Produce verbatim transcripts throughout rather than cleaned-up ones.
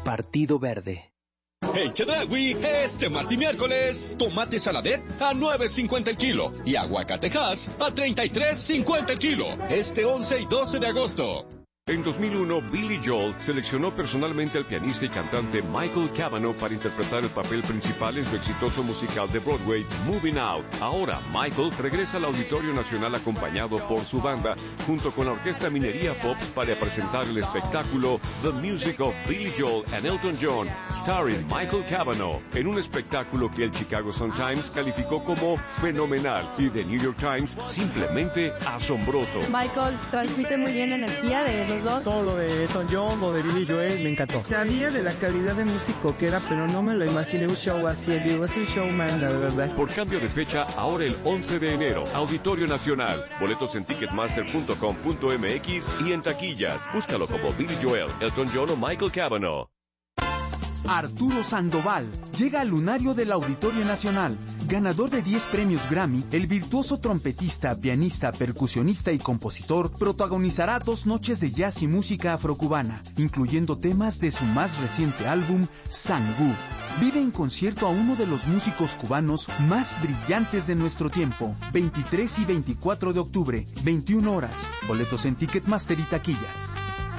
Partido Verde. En Chedraui, este martes y miércoles, tomate saladet a nueve cincuenta el kilo y aguacatejas a treinta y tres cincuenta el kilo. Este once y doce de agosto. En dos mil uno, Billy Joel seleccionó personalmente al pianista y cantante Michael Cavanaugh para interpretar el papel principal en su exitoso musical de Broadway, Moving Out. Ahora, Michael regresa al Auditorio Nacional acompañado por su banda, junto con la Orquesta Minería Pops, para presentar el espectáculo The Music of Billy Joel and Elton John, starring Michael Cavanaugh, en un espectáculo que el Chicago Sun-Times calificó como fenomenal y The New York Times simplemente asombroso. Michael transmite muy bien energía de los dos. Todo lo de Elton John o de Billy Joel me encantó. Sabía de la calidad de músico que era, pero no me lo imaginé un show así en vivo. Es un showman, la verdad. Por cambio de fecha, ahora el once de enero, Auditorio Nacional. Boletos en ticketmaster punto com punto m x y en taquillas. Búscalo como Billy Joel, Elton John o Michael Cavanaugh. Arturo Sandoval llega al lunario del Auditorio Nacional. Ganador de diez premios Grammy, el virtuoso trompetista, pianista, percusionista y compositor protagonizará dos noches de jazz y música afrocubana, incluyendo temas de su más reciente álbum, Sangú. Vive en concierto a uno de los músicos cubanos más brillantes de nuestro tiempo. veintitrés y veinticuatro de octubre, veintiuna horas. Boletos en Ticketmaster y taquillas.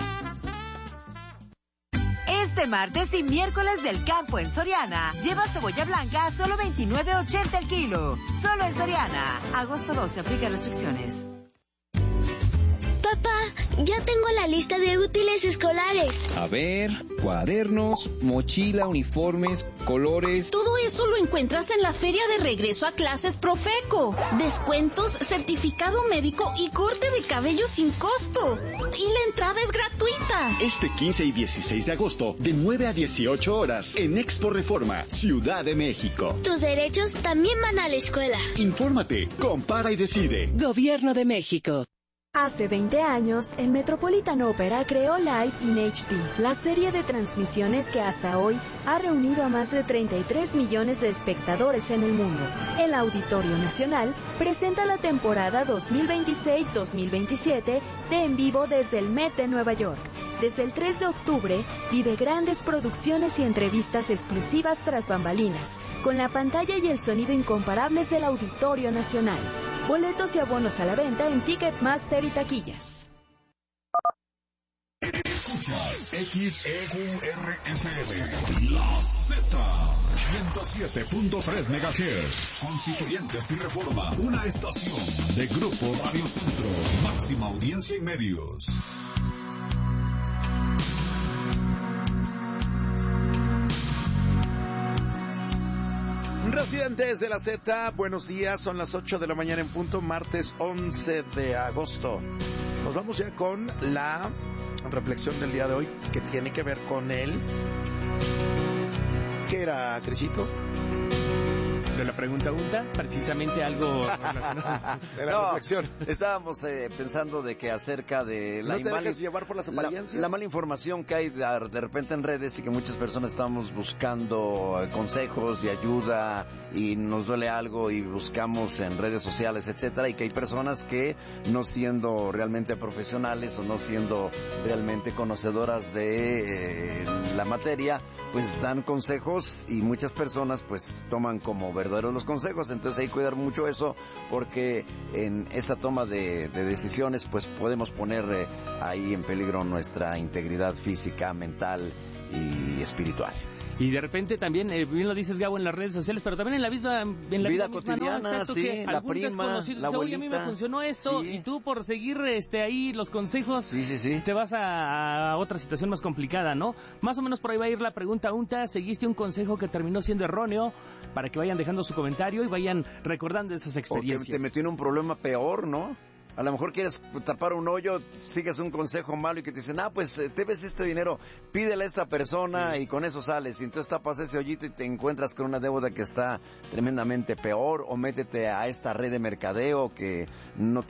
Este martes y miércoles del campo en Soriana, lleva cebolla blanca a solo veintinueve ochenta el kilo. Solo en Soriana. Agosto doce, aplica restricciones. Papá, ya tengo la lista de útiles escolares. A ver, cuadernos, mochila, uniformes, colores. Todo eso lo encuentras en la feria de regreso a clases Profeco. Descuentos, certificado médico y corte de cabello sin costo. Y la entrada es gratuita. Este quince y dieciséis de agosto, de nueve a dieciocho horas, en Expo Reforma, Ciudad de México. Tus derechos también van a la escuela. Infórmate, compara y decide. Gobierno de México. Hace veinte años, el Metropolitan Opera creó Live in H D, la serie de transmisiones que hasta hoy ha reunido a más de treinta y tres millones de espectadores en el mundo. El Auditorio Nacional presenta la temporada dos mil veintiséis dos mil veintisiete de En Vivo desde el Met de Nueva York. Desde el tres de octubre, vive grandes producciones y entrevistas exclusivas tras bambalinas, con la pantalla y el sonido incomparables del Auditorio Nacional. Boletos y abonos a la venta en Ticketmaster y taquillas. Escuchas X E U R F M, La Z, ciento siete punto tres megahertz. Constituyentes y Reforma, una estación de Grupo Radio Centro, máxima audiencia en medios. Residentes de la Z, buenos días, son las ocho de la mañana en punto, martes once de agosto. Nos vamos ya con la reflexión del día de hoy, que tiene que ver con él. ¿Qué era, Crisito? De la pregunta unta, precisamente algo relacionado. De la no, reflexión. Estábamos eh, pensando de que acerca de la, ¿No te mal... dejes llevar por las apariencias? la, la mala información que hay de, de repente en redes y que muchas personas estamos buscando eh, consejos y ayuda y nos duele algo y buscamos en redes sociales, etcétera, y que hay personas que no siendo realmente profesionales o no siendo realmente conocedoras de eh, la materia, pues dan consejos y muchas personas pues toman como verdaderos los consejos. Entonces hay que cuidar mucho eso, porque en esa toma de, de decisiones pues podemos poner eh, ahí en peligro nuestra integridad física, mental y espiritual. Y de repente también, eh, bien lo dices, Gabo, en las redes sociales, pero también en la misma, en la vida misma cotidiana, misma, ¿no? Exacto, sí, que la algún prima, desconocido la dice, oye, a mí me abuelita. funcionó eso, Sí. y tú por seguir este ahí los consejos, sí, sí, sí. te vas a, a otra situación más complicada, ¿no? Más o menos por ahí va a ir la pregunta unta, ¿seguiste un consejo que terminó siendo erróneo? Para que vayan dejando su comentario y vayan recordando esas experiencias. O que te metió en un problema peor, ¿no? A lo mejor quieres tapar un hoyo, sigues un consejo malo y que te dicen, ah, pues te ves este dinero, pídele a esta persona sí. y con eso sales. Y entonces tapas ese hoyito y te encuentras con una deuda que está tremendamente peor, o métete a esta red de mercadeo que no